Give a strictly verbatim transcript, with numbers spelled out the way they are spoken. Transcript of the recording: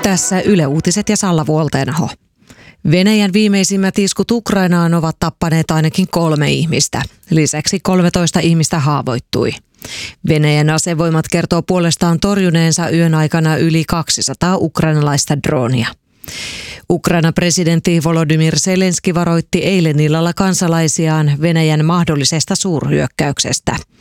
Tässä Yle Uutiset ja Salla Vuolteenaho. Venäjän viimeisimmät iskut Ukrainaan ovat tappaneet ainakin kolme ihmistä. Lisäksi kolmetoista ihmistä haavoittui. Venäjän asevoimat kertoo puolestaan torjuneensa yön aikana yli kaksisataa ukrainalaista droonia. Ukrainan presidentti Volodymyr Zelenski varoitti eilen illalla kansalaisiaan Venäjän mahdollisesta suurhyökkäyksestä.